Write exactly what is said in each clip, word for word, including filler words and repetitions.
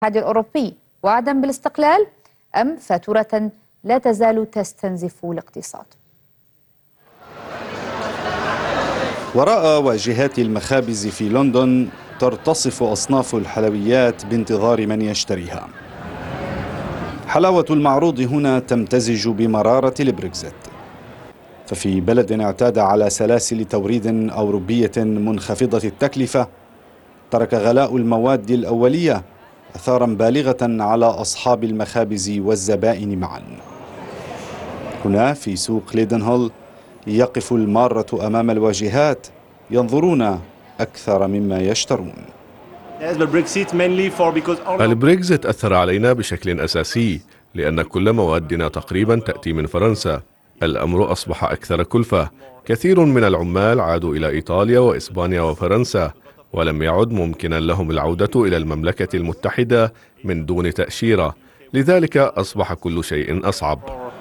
الاتحاد الأوروبي وعدا بالاستقلال أم فاتورة لا تزال تستنزف الاقتصاد؟ وراء واجهات المخابز في لندن ترتصف أصناف الحلويات بانتظار من يشتريها. حلاوة المعروض هنا تمتزج بمرارة البريكزيت، ففي بلد اعتاد على سلاسل توريد أوروبية منخفضة التكلفة ترك غلاء المواد الأولية أثارا بالغة على أصحاب المخابز والزبائن معا. هنا في سوق ليدنهول يقف المارة أمام الواجهات ينظرون أكثر مما يشترون. البريكزيت أثر علينا بشكل أساسي لأن كل موادنا تقريبا تأتي من فرنسا. الأمر أصبح أكثر كلفة. كثير من العمال عادوا إلى إيطاليا وإسبانيا وفرنسا، ولم يعد ممكنا لهم العودة إلى المملكة المتحدة من دون تأشيرة، لذلك أصبح كل شيء أصعب.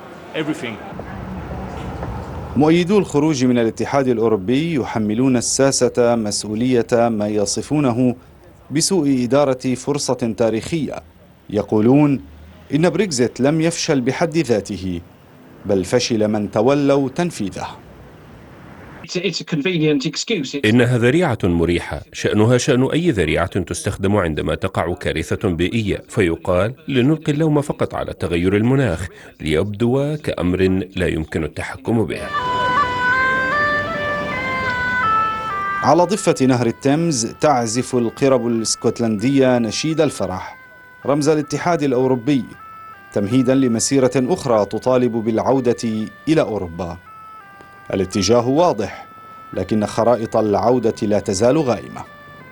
مؤيدو الخروج من الاتحاد الأوروبي يحملون الساسة مسؤولية ما يصفونه بسوء إدارة فرصة تاريخية. يقولون إن بريكزيت لم يفشل بحد ذاته، بل فشل من تولوا تنفيذه. إنها ذريعة مريحة، شأنها شأن أي ذريعة تستخدم عندما تقع كارثة بيئية، فيقال لنلقي اللوم فقط على تغير المناخ ليبدو كأمر لا يمكن التحكم به. على ضفة نهر التيمز تعزف القرب الاسكتلندية نشيد الفرح رمز الاتحاد الأوروبي، تمهيدا لمسيرة أخرى تطالب بالعودة إلى أوروبا. الاتجاه واضح، لكن خرائط العودة لا تزال غائمة.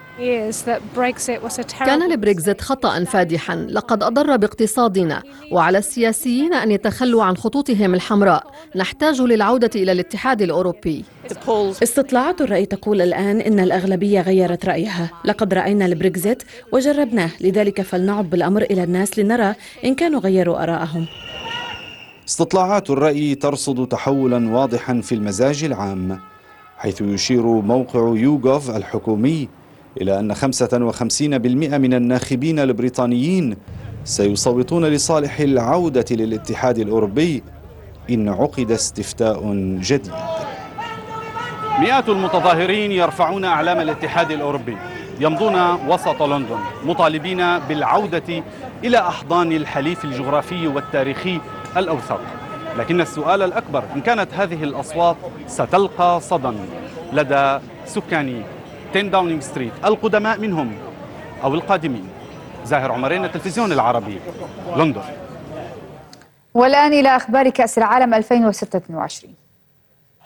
كان البريكزيت خطأ فادحا، لقد أضر باقتصادنا، وعلى السياسيين أن يتخلوا عن خطوطهم الحمراء. نحتاج للعودة إلى الاتحاد الأوروبي. استطلاعات الرأي تقول الآن إن الأغلبية غيرت رأيها. لقد رأينا البريكزيت وجربناه، لذلك فلنعد بالأمر إلى الناس لنرى إن كانوا غيروا آراءهم. استطلاعات الرأي ترصد تحولا واضحا في المزاج العام، حيث يشير موقع يوغوف الحكومي إلى أن خمسة وخمسين بالمئة من الناخبين البريطانيين سيصوتون لصالح العودة للاتحاد الأوروبي إن عقد استفتاء جديد. مئات المتظاهرين يرفعون أعلام الاتحاد الأوروبي، يمضون وسط لندن مطالبين بالعودة إلى أحضان الحليف الجغرافي والتاريخي الأوثق. لكن السؤال الأكبر، إن كانت هذه الأصوات ستلقى صدى لدى سكان عشرة داونينغ ستريت القدماء منهم أو القادمين. زاهر عمرين، التلفزيون العربي، لندن. والآن إلى أخبار كأس العالم ألفين وستة وعشرين.